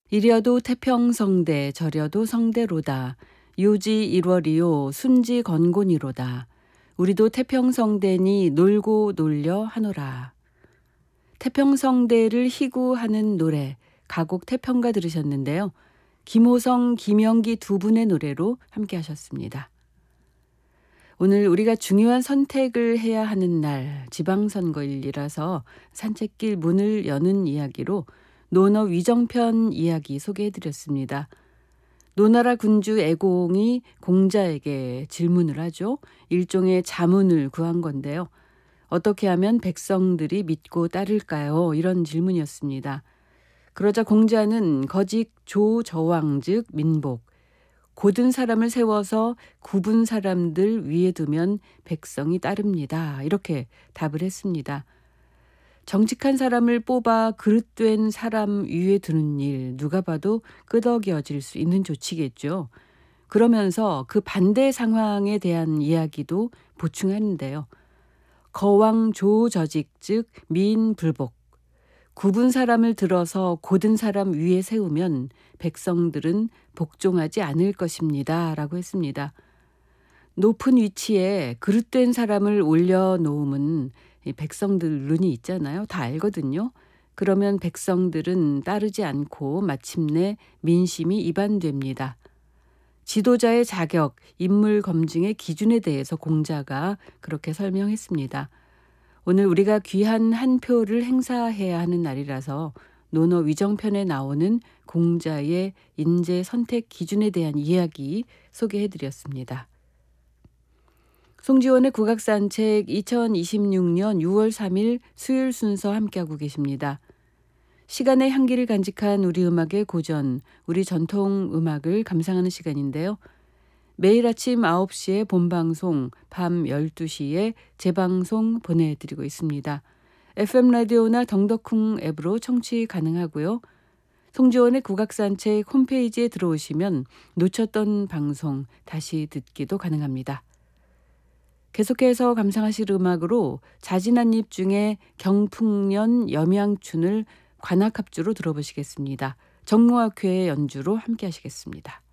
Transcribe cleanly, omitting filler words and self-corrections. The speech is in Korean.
이려도 태평성대 저려도 성대로다. 요지 일월이요 순지 건곤이로다. 우리도 태평성대니 놀고 놀려 하노라. 태평성대를 희구하는 노래 가곡 태평가 들으셨는데요. 김호성, 김영기 두 분의 노래로 함께 하셨습니다. 오늘 우리가 중요한 선택을 해야 하는 날 지방선거일이라서 산책길 문을 여는 이야기로 논어 위정편 이야기 소개해드렸습니다. 노나라 군주 애공이 공자에게 질문을 하죠. 일종의 자문을 구한 건데요. 어떻게 하면 백성들이 믿고 따를까요? 이런 질문이었습니다. 그러자 공자는 거직 조저왕 즉 민복, 고든 사람을 세워서 굽은 사람들 위에 두면 백성이 따릅니다. 이렇게 답을 했습니다. 정직한 사람을 뽑아 그릇된 사람 위에 두는 일 누가 봐도 끄덕여질 수 있는 조치겠죠. 그러면서 그 반대 상황에 대한 이야기도 보충하는데요. 거왕조저직 즉 미인불복, 굽은 사람을 들어서 고든 사람 위에 세우면 백성들은 복종하지 않을 것입니다. 라고 했습니다. 높은 위치에 그릇된 사람을 올려놓으면 백성들 눈이 있잖아요. 다 알거든요. 그러면 백성들은 따르지 않고 마침내 민심이 이반됩니다. 지도자의 자격, 인물 검증의 기준에 대해서 공자가 그렇게 설명했습니다. 오늘 우리가 귀한 한 표를 행사해야 하는 날이라서 논어 위정편에 나오는 공자의 인재 선택 기준에 대한 이야기 소개해드렸습니다. 송지원의 국악산책 2026년 6월 3일 수요일 순서 함께하고 계십니다. 시간의 향기를 간직한 우리 음악의 고전, 우리 전통 음악을 감상하는 시간인데요. 매일 아침 9시에 본방송, 밤 12시에 재방송 보내드리고 있습니다. FM 라디오나 덩덕쿵 앱으로 청취 가능하고요. 송지원의 국악산책 홈페이지에 들어오시면 놓쳤던 방송 다시 듣기도 가능합니다. 계속해서 감상하실 음악으로 자진한입 중에 경풍년 염양춘을 관악합주로 들어보시겠습니다. 정모학회의 연주로 함께 하시겠습니다.